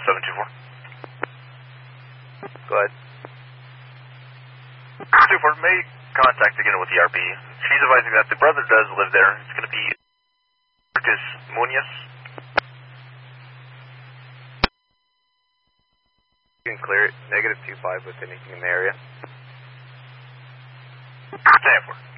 724. Go ahead. 24, may contact again with the ERB. She's advising that the brother does live there. It's going to be Marcus Munoz. You can clear it. -25 with anything in the area. 10-4.